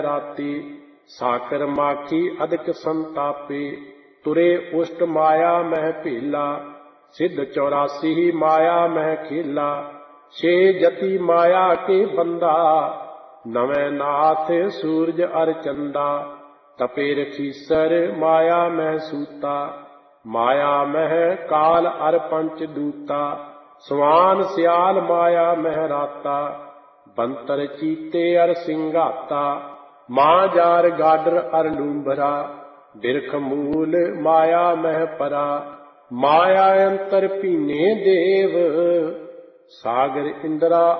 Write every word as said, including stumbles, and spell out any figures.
राती साकर माखी अधिक संतापे तुरे उष्ट माया मह भीला सिद्ध चौरासी ही माया मह खेला छे जति माया के बंदा नवे नाथ सूरज अर चंदा तपे रखीसर माया मह सूता माया मह काल अर पंच दूता स्वान सियाल माया मह राता बंतर चीते अर सिंगाता मां जार गाडर अर लूंभरा बिरख मूल माया मह परा माया अंतर पीने देव सागर इंद्रा